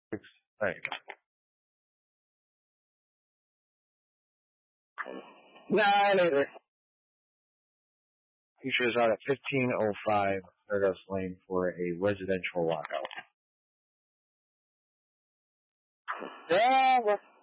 There you go. Nah, later. Features out at 1505 Stardust Lane for a residential lockout. Yeah,